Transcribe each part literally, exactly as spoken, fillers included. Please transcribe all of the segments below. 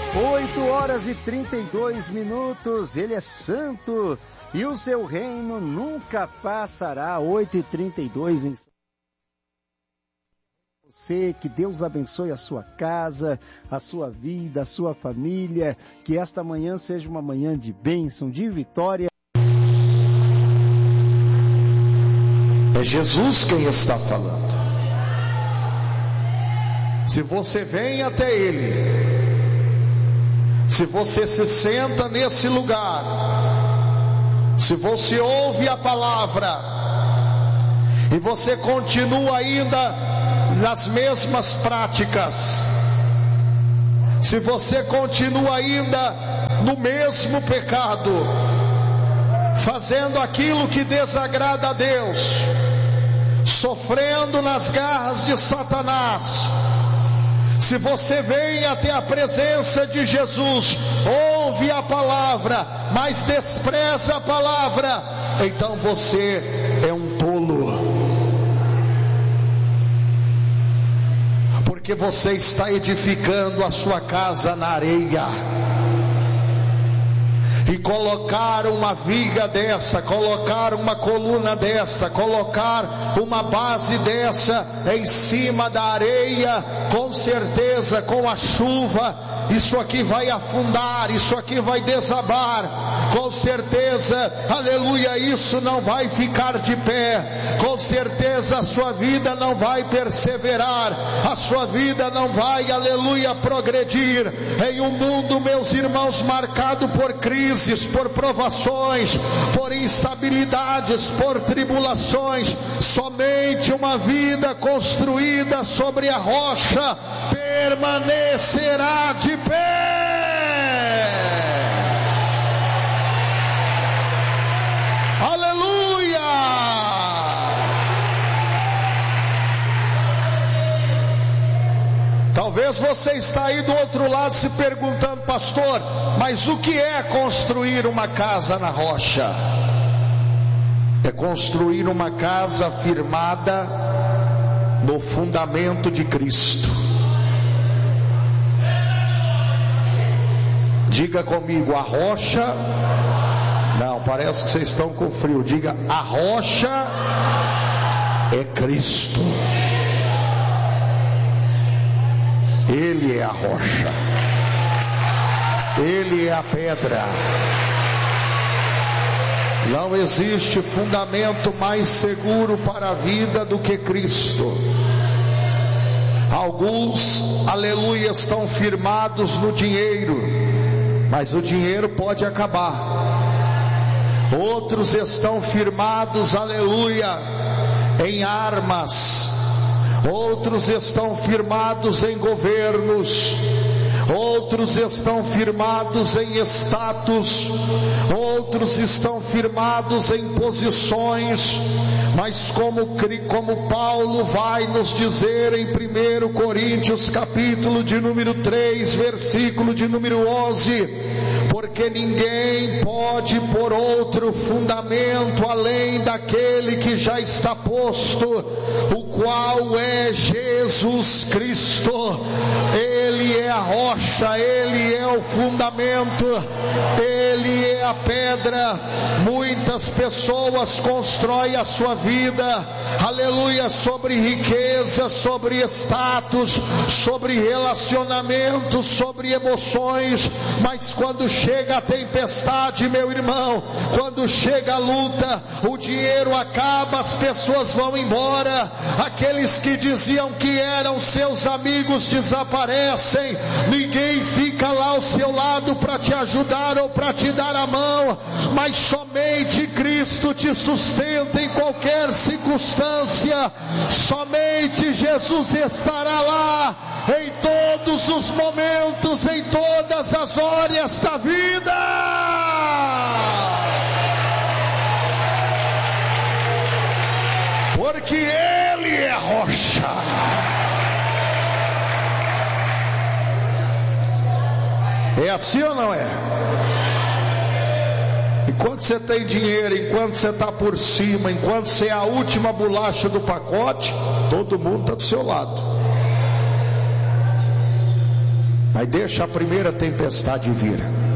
oito horas e trinta e dois minutos, Ele é santo e o seu reino nunca passará. Oito e trinta e dois em você, que Deus abençoe a sua casa, a sua vida, a sua família, que esta manhã seja uma manhã de bênção, de vitória. É Jesus quem está falando. Se você vem até Ele, se você se senta nesse lugar, se você ouve a palavra e você continua ainda nas mesmas práticas, se você continua ainda no mesmo pecado, fazendo aquilo que desagrada a Deus, sofrendo nas garras de Satanás, se você vem até a presença de Jesus, ouve a palavra, mas despreza a palavra, então você é um tolo, porque você está edificando a sua casa na areia. E colocar uma viga dessa, colocar uma coluna dessa, colocar uma base dessa em cima da areia, com certeza, com a chuva, isso aqui vai afundar, isso aqui vai desabar, com certeza, aleluia, isso não vai ficar de pé, com certeza a sua vida não vai perseverar, a sua vida não vai, aleluia, progredir, em um mundo, meus irmãos, marcado por crise, por provações, por instabilidades, por tribulações. Somente uma vida construída sobre a rocha permanecerá de pé. Aleluia! Talvez você está aí do outro lado se perguntando, pastor, mas o que é construir uma casa na rocha? É construir uma casa firmada no fundamento de Cristo. Diga comigo, a rocha, não, parece que vocês estão com frio, diga, a rocha é Cristo. Ele é a rocha, Ele é a pedra. Não existe fundamento mais seguro para a vida do que Cristo. Alguns, aleluia, estão firmados no dinheiro, mas o dinheiro pode acabar. Outros estão firmados, aleluia, em armas. Outros estão firmados em governos, outros estão firmados em status, outros estão firmados em posições, mas como, como Paulo vai nos dizer em primeiro Coríntios capítulo de número três, versículo de número onze, porque ninguém pode pôr outro fundamento além daquele que já está posto, o qual é Jesus Cristo. Ele é a rocha, Ele é o fundamento, Ele é a pedra. Muitas pessoas constroem a sua vida, aleluia, sobre riqueza, sobre status, sobre relacionamentos, sobre emoções, mas quando chega a tempestade, meu irmão, quando chega a luta, o dinheiro acaba, as pessoas vão embora, aqueles que diziam que eram seus amigos desaparecem, ninguém fica lá ao seu lado para te ajudar ou para te dar a mão, mas somente Cristo te sustenta em qualquer circunstância, somente Jesus estará lá em todos os momentos, em todas as horas da vida. Porque Ele é a rocha. É assim ou não é? Enquanto você tem dinheiro, enquanto você está por cima, enquanto você é a última bolacha do pacote, todo mundo está do seu lado. Mas deixa a primeira tempestade vir.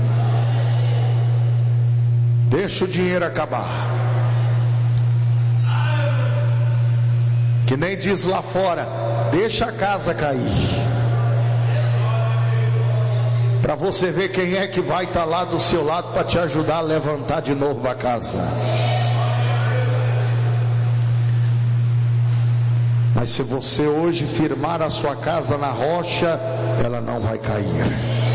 Deixa o dinheiro acabar. Que nem diz lá fora, deixa a casa cair. Para você ver quem é que vai estar lá do seu lado para te ajudar a levantar de novo a casa. Mas se você hoje firmar a sua casa na rocha, ela não vai cair.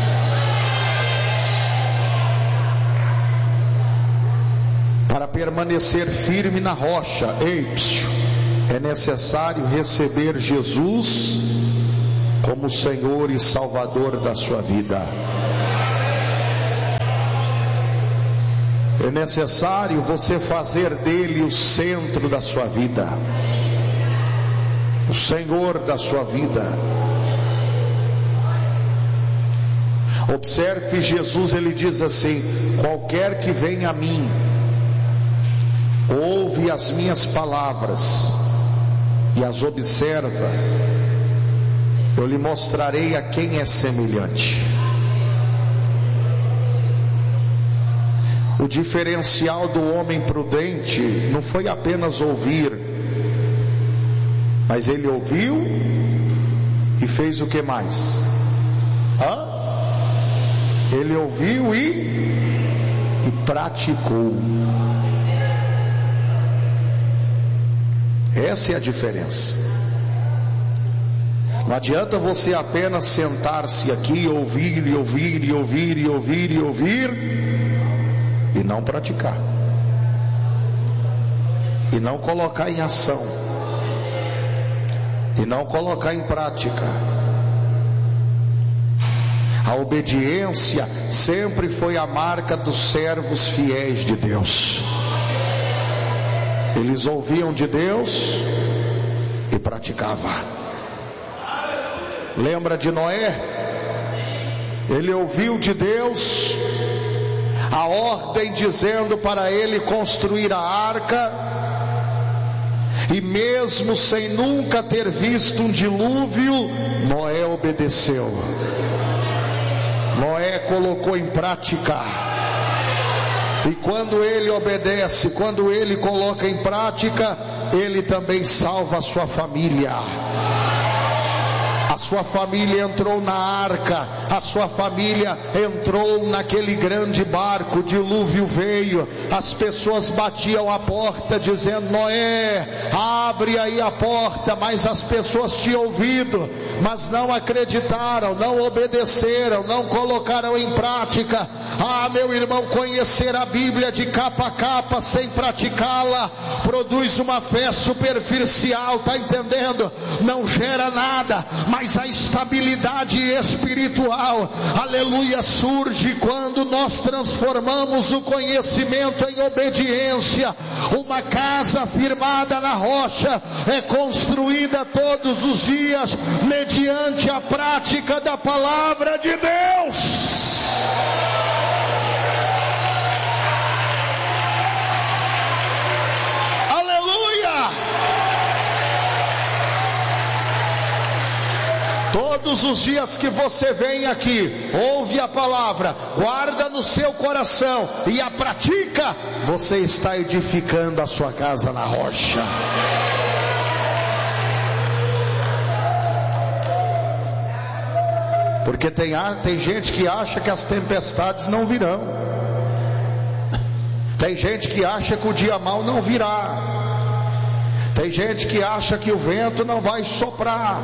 Para permanecer firme na rocha, ei, psiu, é necessário receber Jesus como Senhor e Salvador da sua vida. É necessário você fazer dele o centro da sua vida, o Senhor da sua vida. Observe Jesus, ele diz assim: qualquer que venha a mim, ouve as minhas palavras e as observa, eu lhe mostrarei a quem é semelhante. O diferencial do homem prudente não foi apenas ouvir, mas ele ouviu e fez o que mais? Hã? Ele ouviu e, e praticou. Essa é a diferença. Não adianta você apenas sentar-se aqui, ouvir e ouvir e ouvir e ouvir e ouvir e não praticar, e não colocar em ação, e não colocar em prática. A obediência sempre foi a marca dos servos fiéis de Deus. Eles ouviam de Deus e praticavam. Lembra de Noé? Ele ouviu de Deus a ordem dizendo para ele construir a arca, e mesmo sem nunca ter visto um dilúvio, Noé obedeceu. Noé colocou em prática. E quando ele obedece, quando ele coloca em prática, ele também salva a sua família. A sua família entrou na arca, a sua família entrou naquele grande barco, o dilúvio veio, as pessoas batiam a porta dizendo: Noé, abre aí a porta, mas as pessoas tinham ouvido, mas não acreditaram, não obedeceram, não colocaram em prática. Ah, meu irmão, conhecer a Bíblia de capa a capa sem praticá-la produz uma fé superficial, tá entendendo? Não gera nada, mas a estabilidade espiritual, aleluia, surge quando nós transformamos o conhecimento em obediência. Uma casa firmada na rocha é construída todos os dias mediante a prática da palavra de Deus. Todos os dias que você vem aqui, ouve a palavra, guarda no seu coração e a pratica, você está edificando a sua casa na rocha. Porque tem, tem gente que acha que as tempestades não virão. Tem gente que acha que o dia mau não virá. Tem gente que acha que o vento não vai soprar.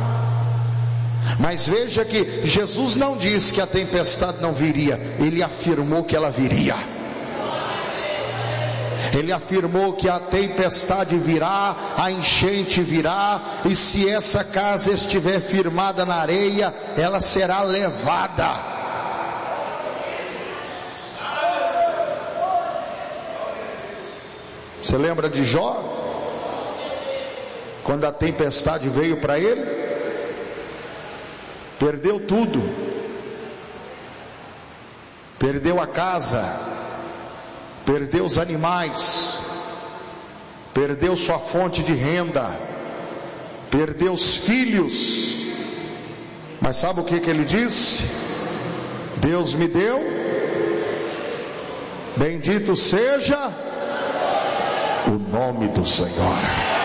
Mas veja que Jesus não disse que a tempestade não viria, ele afirmou que ela viria. Ele afirmou que a tempestade virá, a enchente virá, e se essa casa estiver firmada na areia, ela será levada. Você lembra de Jó? Quando a tempestade veio para ele, perdeu tudo, perdeu a casa, perdeu os animais, perdeu sua fonte de renda, perdeu os filhos, Mas sabe o que que ele disse? Deus me deu, bendito seja o nome do Senhor.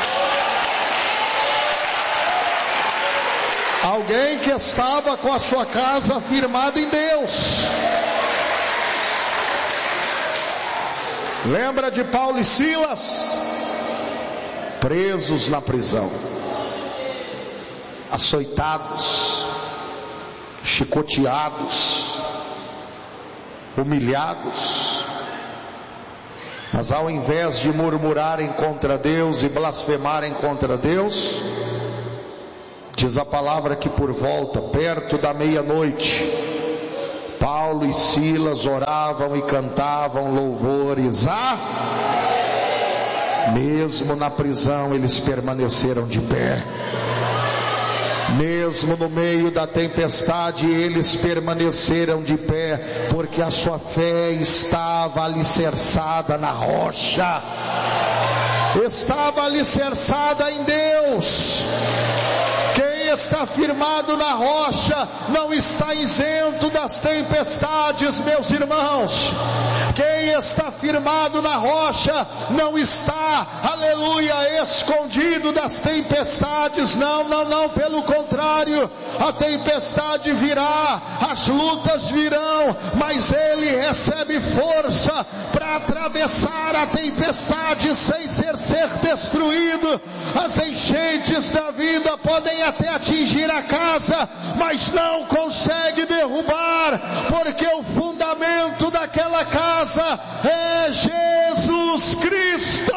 Alguém que estava com a sua casa firmada em Deus. Lembra de Paulo e Silas? Presos na prisão, açoitados, chicoteados, humilhados. Mas ao invés de murmurarem contra Deus e blasfemarem contra Deus, diz a palavra que por volta, perto da meia-noite, Paulo e Silas oravam e cantavam louvores a... Mesmo na prisão eles permaneceram de pé. Mesmo no meio da tempestade eles permaneceram de pé, porque a sua fé estava alicerçada na rocha, estava alicerçada em Deus. Quem está firmado na rocha não está isento das tempestades, meus irmãos. Quem está firmado na rocha não está, aleluia, escondido das tempestades. Não, não, não, pelo contrário, a tempestade virá, as lutas virão, mas ele recebe força para atravessar a tempestade sem ser, ser destruído. As enchentes da vida podem até atingir a casa, mas não consegue derrubar, porque o fundamento daquela casa é Jesus Cristo.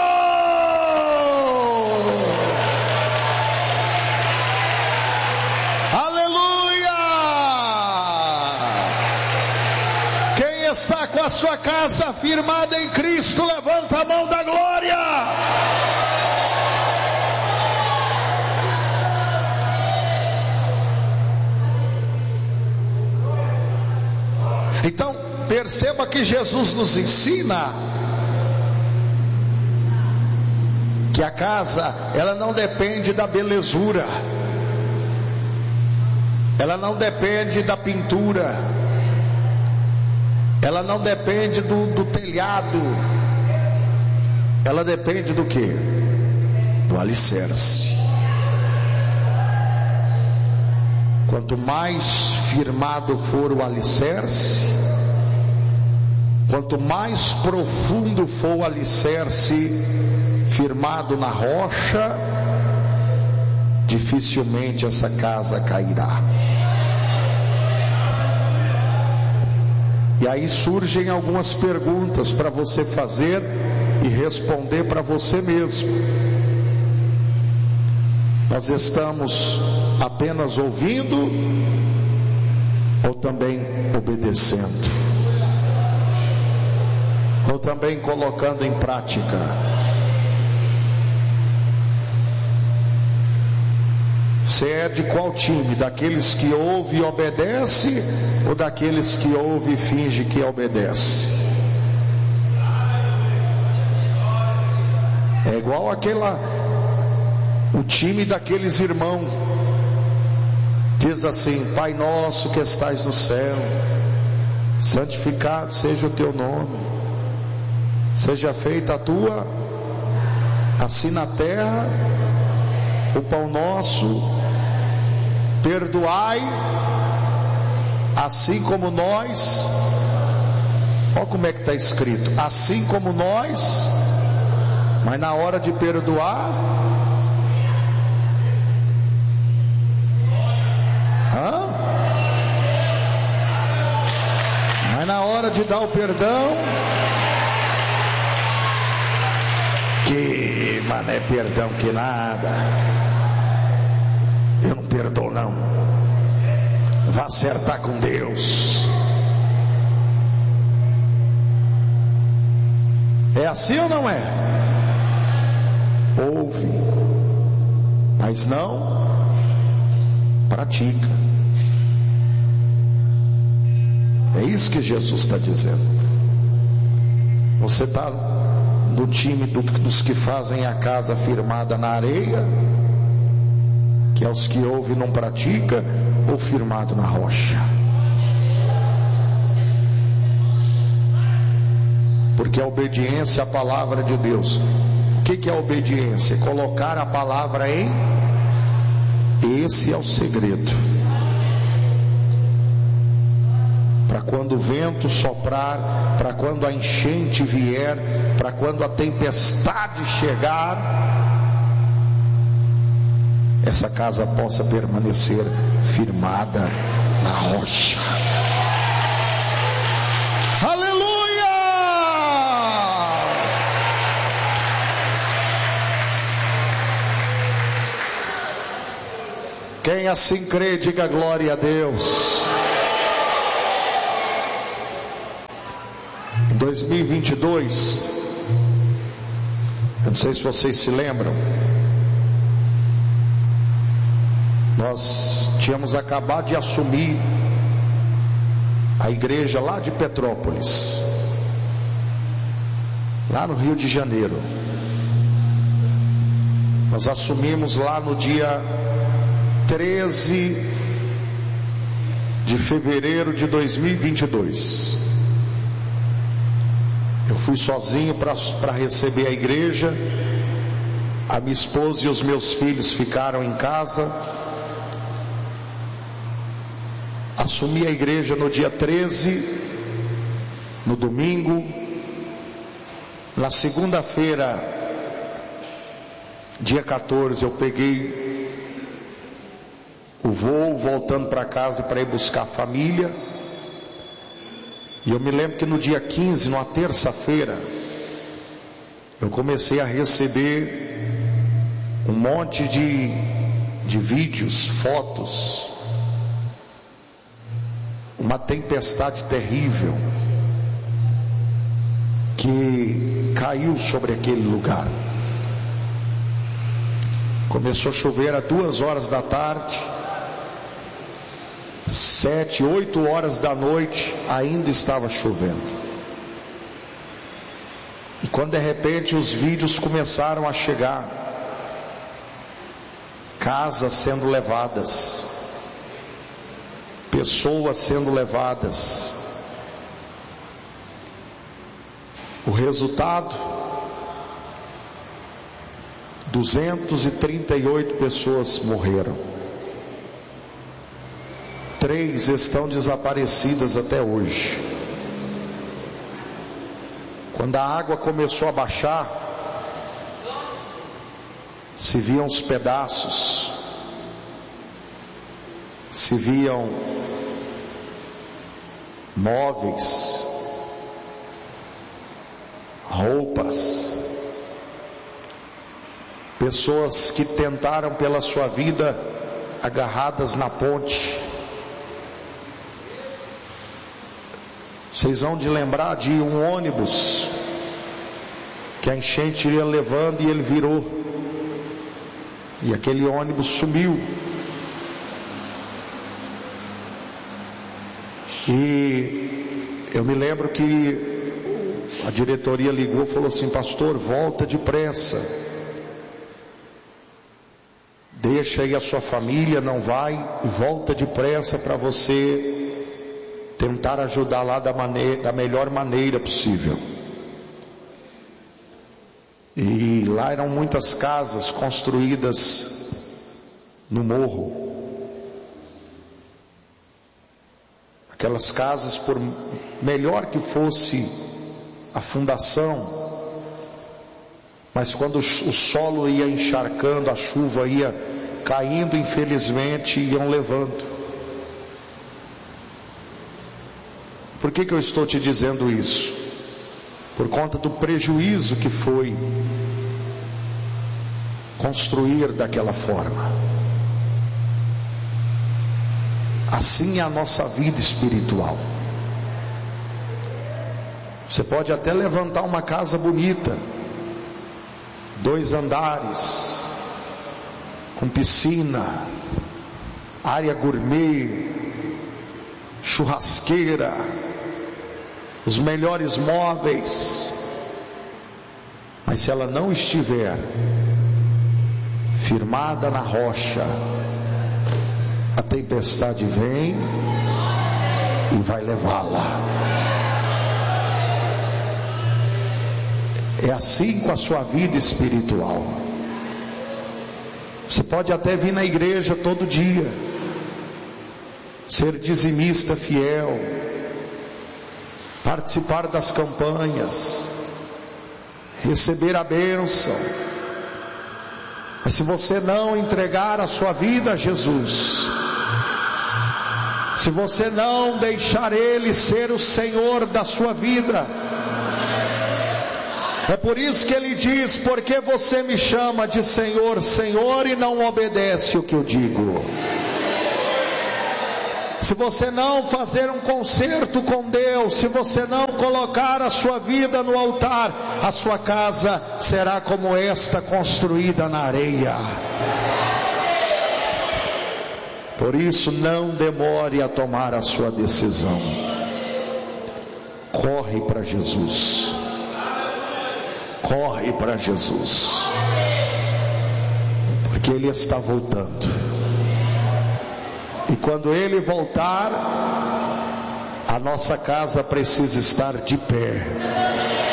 Aleluia! Quem está com a sua casa firmada em Cristo, levanta a mão da glória. Então, perceba que Jesus nos ensina que a casa, ela não depende da belezura, ela não depende da pintura, ela não depende do, do telhado, ela depende do que? Do alicerce. Quanto mais firmado for o alicerce, quanto mais profundo for o alicerce firmado na rocha, dificilmente essa casa cairá. E aí surgem algumas perguntas para você fazer e responder para você mesmo. Nós estamos apenas ouvindo ou também obedecendo? Ou também colocando em prática? Você é de qual time? Daqueles que ouve e obedece, ou daqueles que ouve e finge que obedece? É igual aquela, o time daqueles irmãos, diz assim: Pai nosso que estais no céu, santificado seja o teu nome, seja feita a tua, assim na terra, o pão nosso, perdoai, assim como nós, olha como é que está escrito, assim como nós, mas na hora de perdoar, hã? Mas na hora de dar o perdão, que mané perdão que nada, eu não perdoo não, vá acertar com Deus. É assim ou não é? Ouve, mas não pratica. É isso que Jesus está dizendo. Você está no time do, dos que fazem a casa firmada na areia, que é os que ouvem e não pratica, ou firmado na rocha? Porque a obediência à palavra de Deus, o que que é obediência? Colocar a palavra em, esse é o segredo. Para quando o vento soprar, para quando a enchente vier, para quando a tempestade chegar, essa casa possa permanecer firmada na rocha. Aleluia! Quem assim crê, diga glória a Deus. Em dois mil e vinte e dois, eu não sei se vocês se lembram, nós tínhamos acabado de assumir a igreja lá de Petrópolis, lá no Rio de Janeiro. Nós assumimos lá no dia treze de fevereiro de dois mil e vinte e dois. Eu fui sozinho para receber a igreja. A minha esposa e os meus filhos ficaram em casa. Assumi a igreja no dia treze, no domingo. Na segunda-feira, dia quatorze, eu peguei o voo voltando para casa para ir buscar a família. E eu me lembro que no dia quinze, numa terça-feira, eu comecei a receber um monte de, de vídeos, fotos. Uma tempestade terrível que caiu sobre aquele lugar. Começou a chover às duas horas da tarde. Sete, oito horas da noite ainda estava chovendo. E quando de repente os vídeos começaram a chegar, casas sendo levadas, pessoas sendo levadas. O resultado: duzentas e trinta e oito pessoas morreram. Três estão desaparecidas até hoje. Quando a água começou a baixar, se viam os pedaços, se viam móveis, roupas, pessoas que tentaram pela sua vida agarradas na ponte. Vocês vão de lembrar de um ônibus que a enchente ia levando e ele virou, e aquele ônibus sumiu. E eu me lembro que a diretoria ligou e falou assim: pastor, volta depressa, deixa aí a sua família, não vai, e volta depressa para você tentar ajudar lá da, maneira, da melhor maneira possível. E lá eram muitas casas construídas no morro. Aquelas casas, por melhor que fosse a fundação, mas quando o solo ia encharcando, a chuva ia caindo, infelizmente iam levando. Por que que eu estou te dizendo isso? Por conta do prejuízo que foi construir daquela forma. Assim é a nossa vida espiritual. Você pode até levantar uma casa bonita, dois andares, com piscina, área gourmet, churrasqueira, os melhores móveis, mas se ela não estiver firmada na rocha, a tempestade vem e vai levá-la. É assim com a sua vida espiritual. Você pode até vir na igreja todo dia, ser dizimista fiel, participar das campanhas, receber a bênção, mas se você não entregar a sua vida a Jesus, se você não deixar Ele ser o Senhor da sua vida, é por isso que Ele diz: porque você me chama de Senhor, Senhor, e não obedece o que eu digo? Se você não fazer um concerto com Deus, se você não colocar a sua vida no altar, a sua casa será como esta, construída na areia. Por isso, não demore a tomar a sua decisão. Corre para Jesus. Corre para Jesus, porque Ele está voltando. E quando Ele voltar, a nossa casa precisa estar de pé.